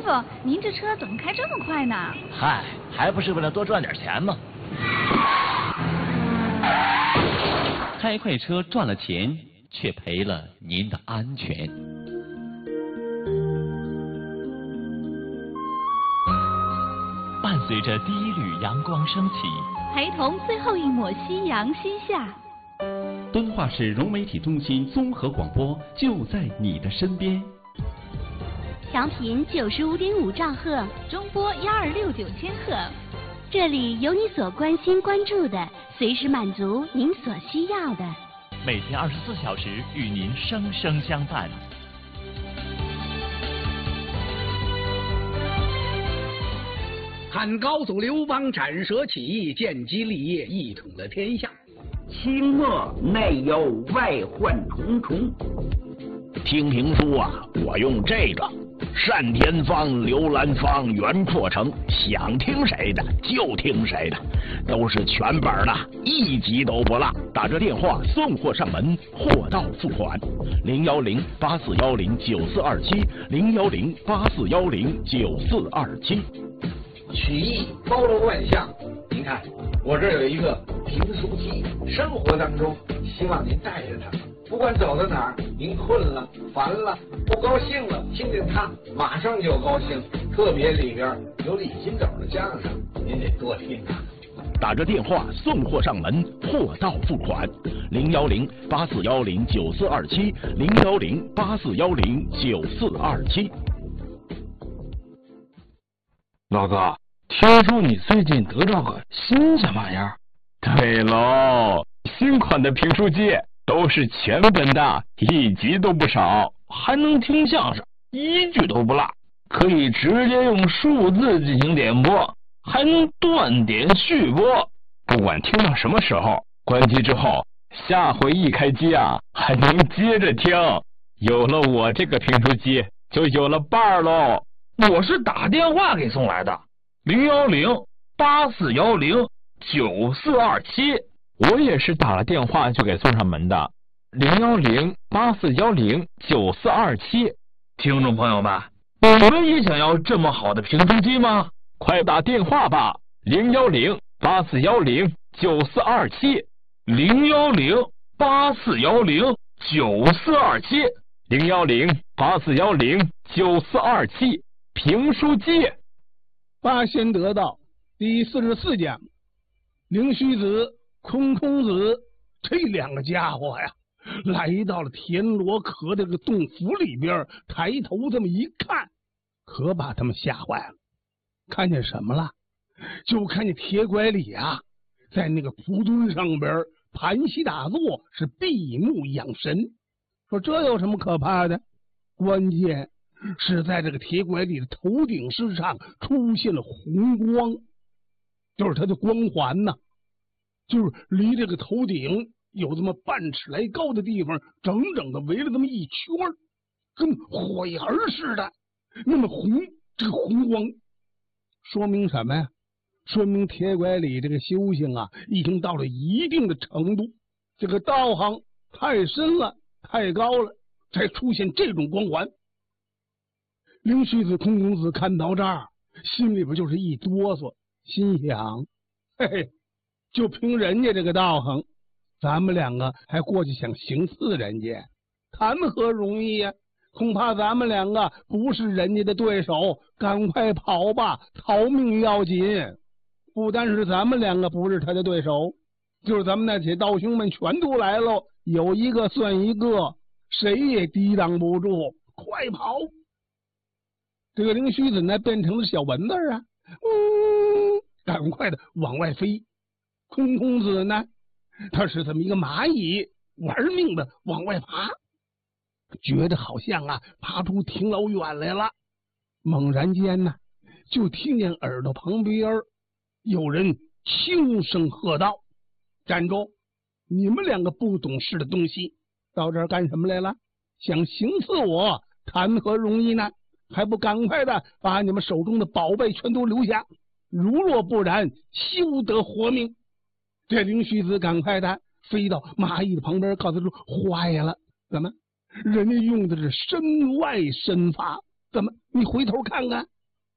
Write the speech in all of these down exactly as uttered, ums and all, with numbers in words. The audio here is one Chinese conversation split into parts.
傅，您这车怎么开这么快呢？ 嗨，还不是为了多赚点钱吗？ 开快车赚了钱，却赔了您的安全。伴随着第一缕阳光升起， 陪同最后一抹夕阳西下。 敦化市融媒体中心综合广播就在你的身边。 调频九十五点五兆赫， 中波幺二六九千赫。 这里有你所关心关注的，随时满足您所需要的。 每天二十四小时与您生生相伴。 汉高祖刘邦斩蛇起义，建基立业，一统了天下。 清末内忧外患重重。 听评书啊，我用这个单田芳、刘兰芳、袁阔成，想听谁的就听谁的，都是全本的，一集都不落。打这电话送货上门，货到付款。零幺零八四幺零九四二七，零幺零八四幺零九四二七。 曲艺包罗万象，您看我这儿有一个评书机，生活当中希望您带着它，不管走到哪儿，您困了、烦了、不高兴了，听见它马上就高兴。特别里边有李金斗的相声，您得多听啊。 打着电话送货上门，货到付款。零幺零八四幺零九四二七，零幺零八四幺零九四二七。 老哥，听说你最近得着个新什么玩意儿？ 对喽，新款的评书机都是全本的，一集都不少， 还能听相声，一句都不落，可以直接用数字进行点播，还能断点续播。 不管听到什么时候，关机之后，下回一开机啊，还能接着听。有了我这个评书机，就有了伴儿喽。 我是打电话给送来的，零幺零八四幺零九四二七。 我也是打了电话就给送上门的，零幺零八四幺零九四二七。 听众朋友们，你们也想要这么好的评书机吗？ 快打电话吧，零幺零八四幺零九四二七， 零幺零八四幺零九四二七， 零幺零八四幺零九四二七。评书机。 八仙得道第四十四讲，灵虚子、空空子这两个家伙呀，来到了田螺壳这个洞府里边，抬头这么一看，可把他们吓坏了。看见什么了？就看见铁拐李啊，在那个蒲墩上边盘膝打坐，是闭目养神。说这有什么可怕的？关键是在这个铁拐李的头顶之上出现了红光，就是它的光环呐、啊，就是离这个头顶有这么半尺来高的地方，整整的围了这么一圈，跟火焰似的，那么红。这个红光说明什么呀？说明铁拐李这个修行啊，已经到了一定的程度，这个道行太深了，太高了，才出现这种光环。灵虚子、空公子看到这儿，心里边就是一哆嗦，心想：嘿嘿，就凭人家这个道行，咱们两个还过去想行刺人家，谈何容易呀、啊？恐怕咱们两个不是人家的对手，赶快跑吧，逃命要紧。不单是咱们两个不是他的对手，就是咱们那些道兄们全都来了，有一个算一个，谁也抵挡不住，快跑！这个灵虚子呢，变成了小蚊子啊，嗯，赶快的往外飞。空空子呢，他是这么一个蚂蚁，玩命的往外爬，觉得好像啊爬出挺老远来了。猛然间呢，就听见耳朵旁边有人轻声喝道：“站住！你们两个不懂事的东西，到这儿干什么来了？想行刺我，谈何容易呢？还不赶快的把你们手中的宝贝全都留下，如若不然，休得活命！”这灵虚子赶快的飞到蚂蚁的旁边，告诉说：“坏了，怎么人家用的是身外身法？怎么你回头看看，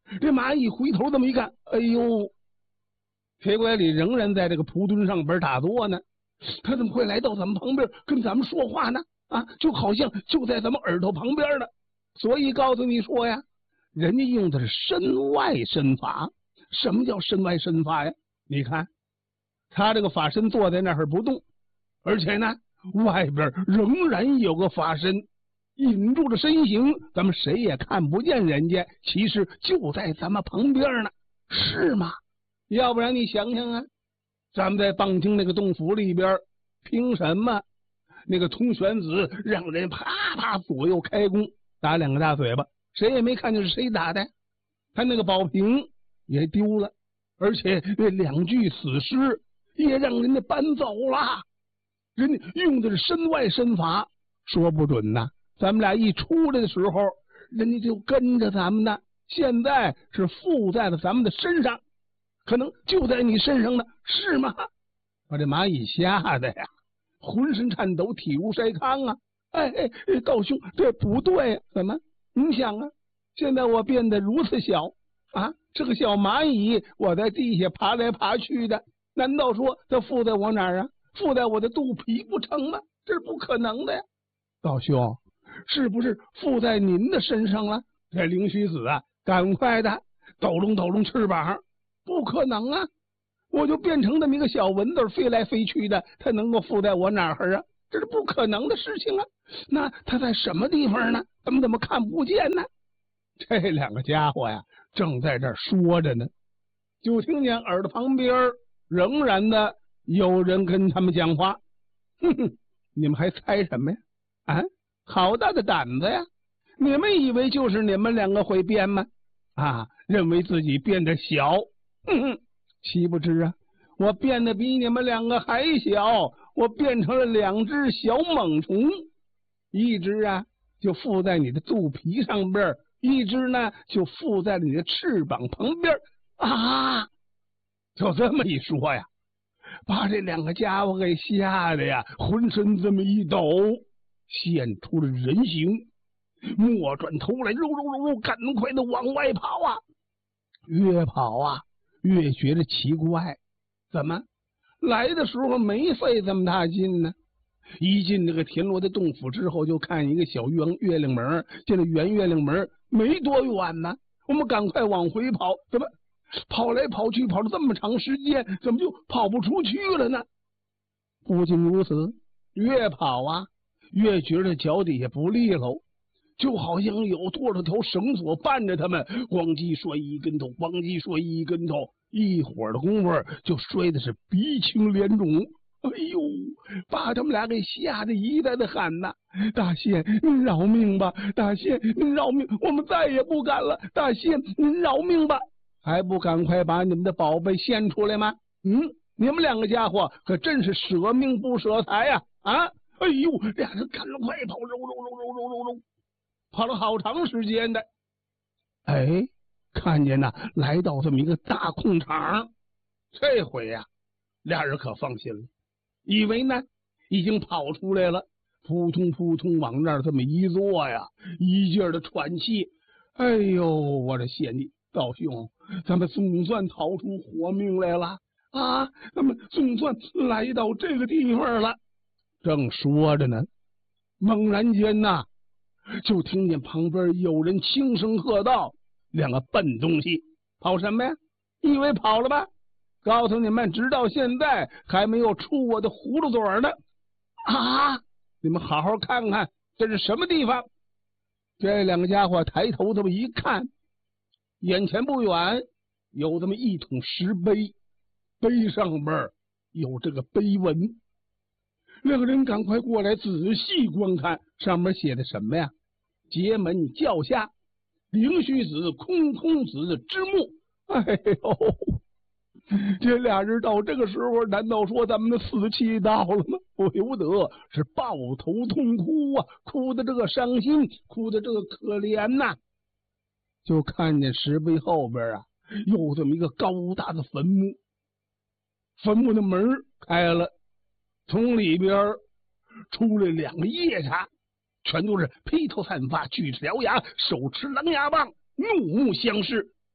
这马一回头这么一看，哎呦，铁拐李仍然在这个蒲墩上边打坐呢，他怎么会来到咱们旁边跟咱们说话呢？啊，就好像就在咱们耳朵旁边呢。所以告诉你说呀，人家用的是身外身法。什么叫身外身法呀？你看他这个法身坐在那儿不动，而且呢外边仍然有个法身引住了身形，咱们谁也看不见人家，其实就在咱们旁边呢，是吗？要不然你想想啊，咱们在棒厅那个洞府里边，凭什么那个通玄子让人啪啪左右开弓打两个大嘴巴，谁也没看见是谁打的？他那个宝瓶也丢了，而且那两具死尸也让人家搬走了。人家用的是身外身法，说不准呐，咱们俩一出来的时候，人家就跟着咱们呢。现在是附在了咱们的身上，可能就在你身上呢，是吗？把这蚂蚁吓得呀，浑身颤抖，体如筛糠啊！哎哎，道兄，这不对呀！怎么？你想啊，现在我变得如此小啊，这个小蚂蚁，我在地下爬来爬去的，难道说它附在我哪儿啊？附在我的肚皮不成吗？这是不可能的呀！道兄，是不是附在您的身上了？这灵虚子啊，赶快的抖拢抖拢翅膀！不可能啊！我就变成那么一个小蚊子飞来飞去的，它能够附在我哪儿啊？这是不可能的事情啊！那它在什么地方呢？咱们怎么看不见呢？这两个家伙呀，正在这儿说着呢，就听见耳朵旁边仍然的有人跟他们讲话。哼哼，你们还猜什么呀？啊，好大的胆子呀！你们以为就是你们两个会变吗？啊，认为自己变得小，哼哼，岂不知啊，我变得比你们两个还小，我变成了两只小猛虫，一只啊就附在你的肚皮上边，一只呢就附在你的翅膀旁边啊！就这么一说呀，把这两个家伙给吓得呀，浑身这么一抖，现出了人形，莫转头来，肉肉肉肉，赶快的往外跑啊！越跑啊，越觉得奇怪，怎么来的时候没费这么大劲呢？一进这个田螺的洞府之后，就看一个小圆月亮门，进了圆月亮门没多远呢，我们赶快往回跑，怎么跑来跑去跑了这么长时间，怎么就跑不出去了呢？不仅如此，越跑啊越觉得脚底下不利喽，就好像有多少条绳索绊着他们，咣叽摔一跟头，咣叽摔一跟头，一会儿的功夫就摔的是鼻青脸肿。哎呦，把他们俩给吓得一再的喊呐：“大仙，您饶命吧！大仙，您饶命！我们再也不敢了！大仙，您饶命吧！还不赶快把你们的宝贝献出来吗？嗯，你们两个家伙可真是舍命不舍财呀！啊！哎呦，俩人赶快跑，揉揉揉揉揉揉揉，跑了好长时间的。哎，看见呐，来到这么一个大空场，这回呀、啊，俩人可放心了。以为呢已经跑出来了，扑通扑通往那儿这么一坐呀，一劲儿的喘气。哎呦，我的仙弟道兄，咱们总算逃出活命来了啊！咱们总算来到这个地方了。正说着呢，猛然间呐，就听见旁边有人轻声喝道：“两个笨东西，跑什么呀？以为跑了吧？告诉你们，直到现在还没有出我的葫芦嘴呢！啊！你们好好看看，这是什么地方？”这两个家伙抬头这么一看，眼前不远有这么一桶石碑，碑上边有这个碑文。两个人赶快过来仔细观看，上面写的什么呀？结门教下，灵虚子、空空子之墓。哎呦！这俩人到这个时候，难道说咱们的死期到了吗？不由得是抱头痛哭啊，哭的这个伤心，哭的这个可怜呐、啊。就看见石碑后边啊，有这么一个高大的坟墓，坟墓的门开了，从里边出来两个夜叉，全都是披头散发，锯齿獠牙，手持狼牙棒，怒目相视。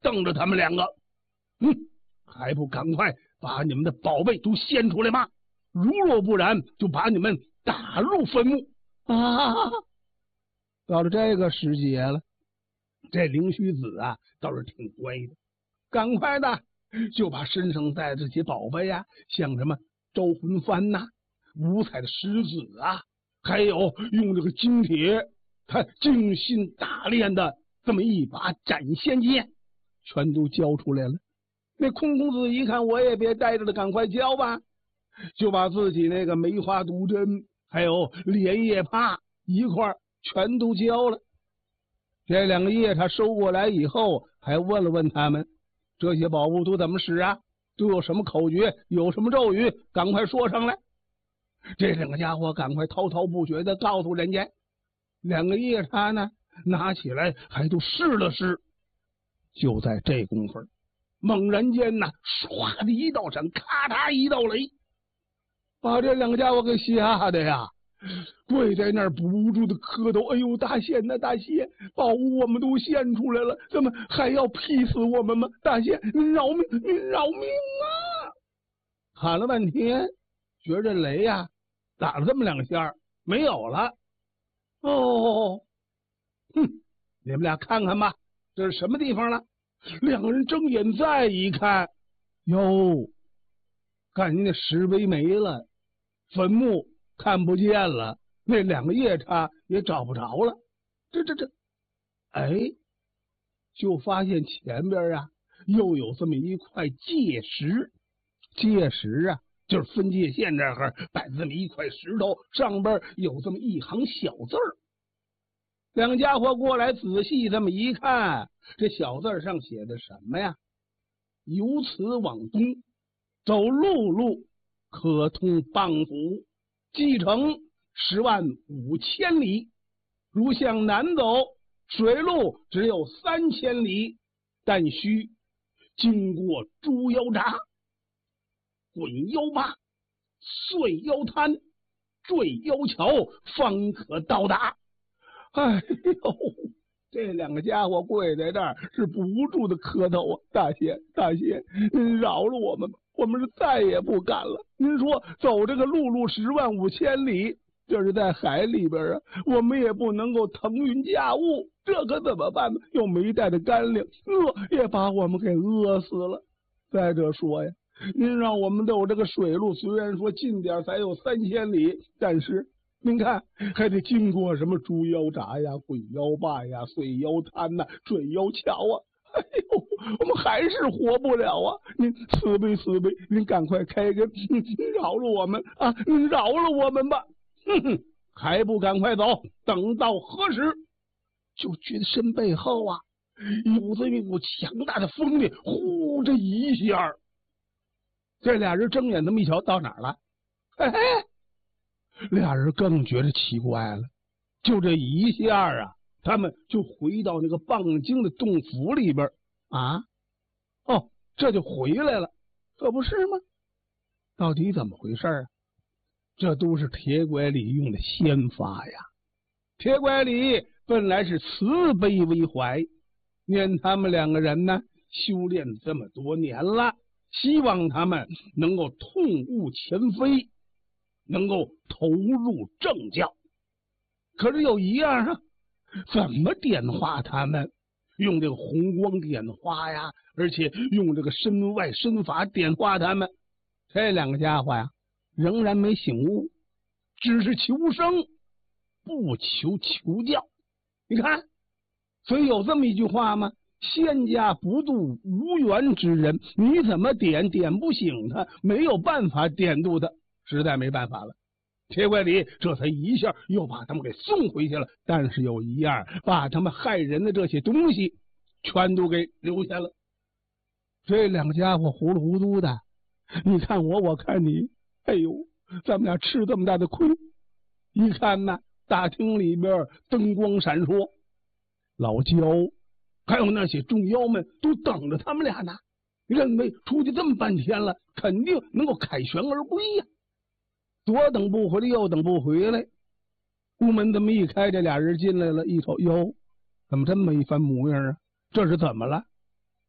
瞪着他们两个，嗯，还不赶快把你们的宝贝都献出来吗？如若不然，就把你们打入坟墓啊！到了这个时节了，这灵虚子啊倒是挺乖的，赶快的就把身上带这些宝贝呀、啊，像什么招魂幡呐、啊、五彩的石子啊，还有用这个金铁他精心打炼的这么一把斩仙剑，全都交出来了。那空公子一看，我也别待着了，赶快交吧，就把自己那个梅花毒针还有莲叶帕一块全都交了。这两个夜叉收过来以后，还问了问他们这些宝物都怎么使啊，都有什么口诀，有什么咒语，赶快说上来。这两个家伙赶快滔滔不绝的告诉人家。两个夜叉呢拿起来还都试了试。就在这功夫，猛然间呢，唰的一道闪，咔嚓一道雷，把这两个家伙给吓得呀，跪在那儿不住的磕头。哎呦，大仙呐，大仙，宝物我们都献出来了，怎么还要劈死我们吗？大仙，您饶命，您饶命啊！喊了半天，觉着雷呀、啊、打了这么两下没有了。哦，哼，你们俩看看吧，这是什么地方了？两个人睁眼再一看，哟，看见那石碑没了，坟墓看不见了，那两个夜叉也找不着了。这这这，哎，就发现前边啊又有这么一块界石，界石啊就是分界线这儿摆这么一块石头，上边有这么一行小字儿。两个家伙过来仔细这么一看，这小字上写的什么呀？由此往东，走陆路可通蚌埠，计程十万五千里；如向南走，水路只有三千里，但需经过猪腰闸、滚腰坝、碎腰滩、坠腰桥，方可到达。哎呦，这两个家伙跪在这儿是不住的磕头啊！大仙，大仙，您饶了我们吧，我们是再也不敢了。您说走这个陆路十万五千里，这是在海里边啊，我们也不能够腾云驾雾，这可怎么办呢？又没带着干粮，饿也把我们给饿死了。再者说呀，您让我们走这个水路，虽然说近点才有三千里，但是您看，还得经过什么猪腰闸呀、滚腰坝呀、碎腰滩呐、坠腰桥啊！哎呦，我们还是活不了啊！您慈悲慈悲，您赶快开根，您饶了我们啊！您饶了我们吧！哼哼，还不赶快走？等到何时？就觉得身背后啊，有这么一股强大的风力，呼这一下，这俩人睁眼这么一瞧，到哪儿了？嘿嘿。俩人更觉得奇怪了，就这一下啊，他们就回到那个蚌精的洞府里边啊，哦，这就回来了，可不是吗？到底怎么回事啊？这都是铁拐李用的仙法呀。铁拐李本来是慈悲为怀，念他们两个人呢修炼这么多年了，希望他们能够痛悟前非，能够投入正教。可是有一样啊，怎么点化他们？用这个红光点化呀，而且用这个身外身法点化他们。这两个家伙呀，仍然没醒悟，只是求生，不求求教。你看，所以有这么一句话吗？仙家不渡无缘之人，你怎么点点不醒他，没有办法点渡他，实在没办法了。铁拐李这才一下又把他们给送回去了，但是有一样，把他们害人的这些东西全都给留下了。这两个家伙糊里糊涂的，你看我，我看你，哎呦，咱们俩吃这么大的亏。一看呢，大厅里边灯光闪烁，老焦还有那些众妖们都等着他们俩呢，认为出去这么半天了，肯定能够凯旋而归呀、啊。左等不回来，右等不回来，屋门这么一开，这俩人进来了，一瞅，哟，怎么这么一番模样啊？这是怎么了？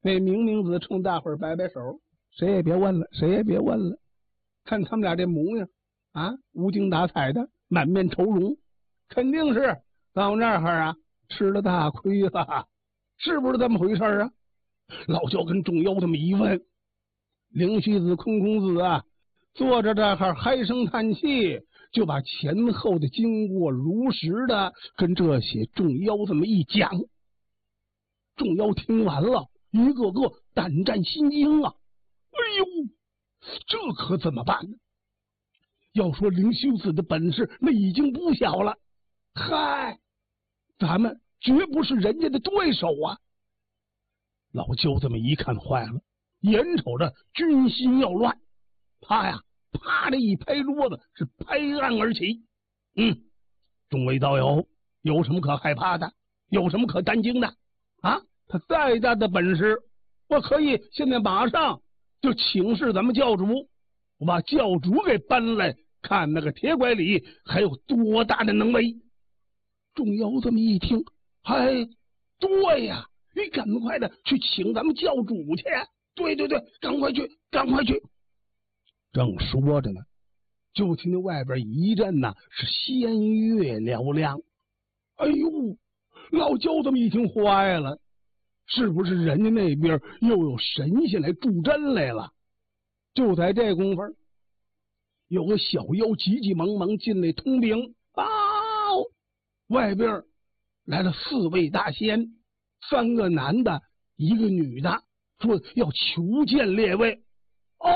那明明子冲大伙儿摆摆手，谁也别问了，谁也别问了。看他们俩这模样啊，无精打采的，满面愁容，肯定是到那儿啊吃了大亏了，是不是这么回事啊？老焦跟众妖这么一问，灵虚子、空空子啊，坐着这儿唉声叹气，就把前后的经过如实的跟这些众妖这么一讲。众妖听完了，一个个胆战心惊啊！哎呦，这可怎么办呢？要说灵虚子的本事，那已经不小了。嗨，咱们绝不是人家的对手啊！老焦这么一看，坏了，眼瞅着军心要乱，他呀，啪的一拍桌子，是拍案而起。嗯，众位道友，有什么可害怕的？有什么可担惊的？啊，他再大的本事，我可以现在马上就请示咱们教主，我把教主给搬来，看那个铁拐李还有多大的能为。众妖这么一听，嗨，对呀，你赶快的去请咱们教主去。对对对，赶快去，赶快去。正说着呢，就听见外边一阵呐是仙乐嘹亮。哎呦，老焦这么一听，坏了，是不是人家那边又有神仙来助阵来了？就在这功夫，有个小妖急急忙忙进来通禀：报，外边来了四位大仙，三个男的，一个女的，说要求见列位。哦，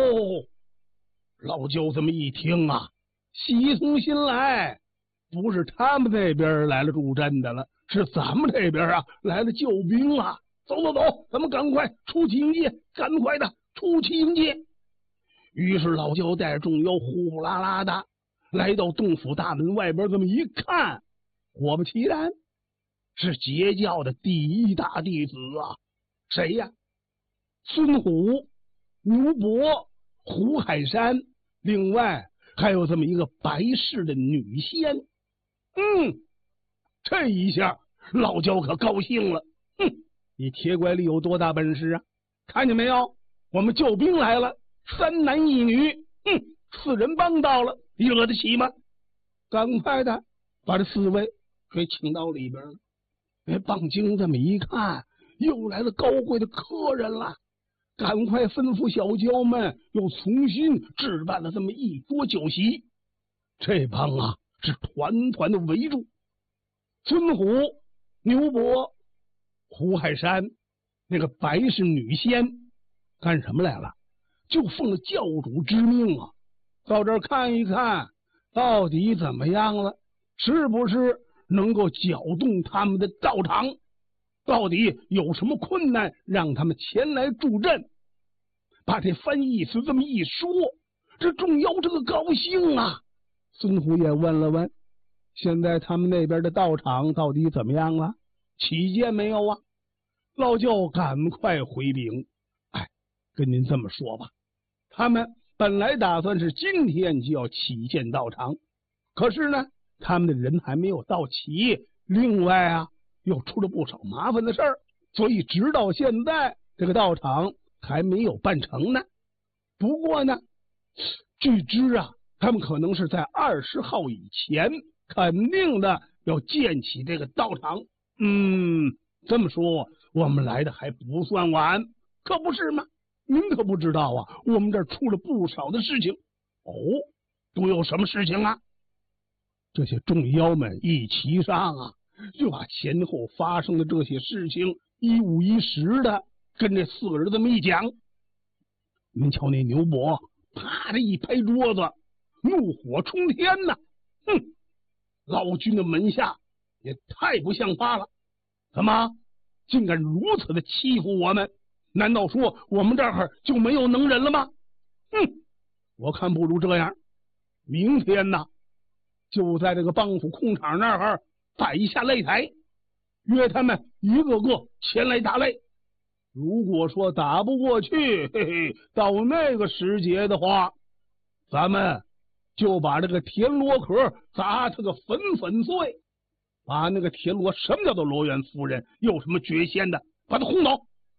老焦这么一听啊，喜从心来，不是他们那边来了助阵的了，是咱们这边啊来了救兵啊！走走走，咱们赶快出去迎接，赶快的出去迎接。于是老焦带着众妖呼呼啦啦的来到洞府大门外边，这么一看，果不其然，是截教的第一大弟子啊！谁呀？孙虎、牛伯、胡海山，另外还有这么一个白氏的女仙。嗯，这一下老焦可高兴了。哼，你铁拐李有多大本事啊？看见没有？我们救兵来了，三男一女，哼，四人帮到了，你惹得起吗？赶快的把这四位给请到里边了。哎，棒精这么一看，又来了高贵的客人了，赶快吩咐小娇们又重新置办了这么一桌酒席。这帮啊是团团的围住。孙虎、牛伯、胡海山，那个白氏女仙干什么来了？就奉了教主之命啊，到这儿看一看到底怎么样了，是不是能够搅动他们的道场，到底有什么困难让他们前来助阵。把这翻译词这么一说，这众妖这个高兴啊。孙虎也问了问，现在他们那边的道场到底怎么样了？起见没有啊？老焦赶快回禀，哎，跟您这么说吧，他们本来打算是今天就要起建道场，可是呢，他们的人还没有到齐，另外啊，又出了不少麻烦的事儿，所以直到现在这个道场还没有办成呢。不过呢，据知啊，他们可能是在二十号以前肯定的要建起这个道场。嗯，这么说我们来的还不算晚，可不是吗？您可不知道啊，我们这儿出了不少的事情。哦，都有什么事情啊？这些众妖们一齐上啊，就把前后发生的这些事情一五一十的跟这四个人这么一讲。您瞧那牛伯啪的一拍桌子，怒火冲天呐！哼，老君的门下也太不像话了，怎么竟敢如此的欺负我们？难道说我们这儿就没有能人了吗？哼，我看不如这样，明天呐，就在这个帮府空场那儿摆一下擂台，约他们一个个前来打擂。如果说打不过去，嘿嘿，到那个时节的话，咱们就把这个田螺壳砸他个粉粉碎，把那个田螺什么叫做罗元夫人，有什么绝仙的，把他轰倒。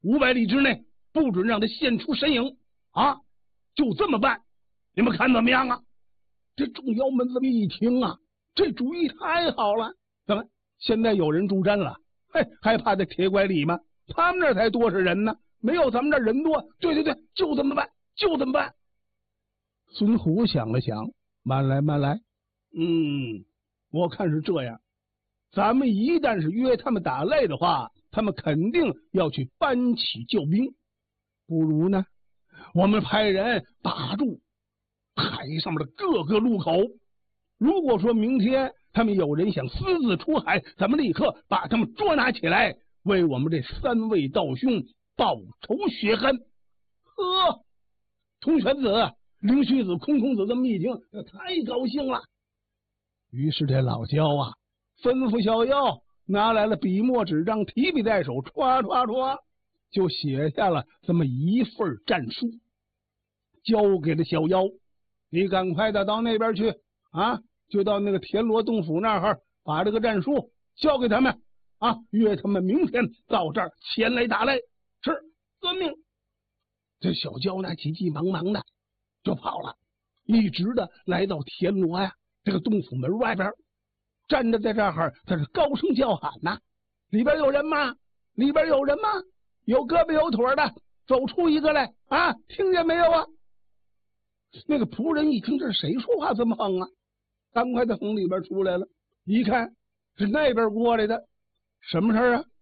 五百里之内不准让他现出身影啊！就这么办，你们看怎么样啊？这众妖们这么一听啊，这主意太好了。怎么现在有人助阵了？嘿，还怕这铁拐李吗？他们那才多少人呢？没有咱们这人多。对对对，就这么办，就这么办。孙虎想了想，慢来慢来，嗯，我看是这样，咱们一旦是约他们打擂的话，他们肯定要去搬起救兵。不如呢，我们派人把住海上面的各个路口。如果说明天他们有人想私自出海，咱们立刻把他们捉拿起来，为我们这三位道兄报仇雪恨。呵，通玄子、灵虚子、空空子这么一听，太高兴了。于是这老焦啊，吩咐小妖拿来了笔墨纸张，提笔在手，唰唰唰就写下了这么一份战书，交给了小妖。你赶快的到那边去啊，就到那个田螺洞府那儿，把这个战书交给他们啊，约他们明天到这儿前来打擂。是，遵命。这小焦呢，急急忙忙的就跑了，一直的来到田螺呀这个洞府门外边，站着在这儿，他是高声叫喊呐：“里边有人吗？里边有人吗？有胳膊有腿的，走出一个来啊！听见没有啊？”那个仆人一听，这是谁说话这么横啊？赶快的从里边出来了，一看是那边过来的，什么事啊？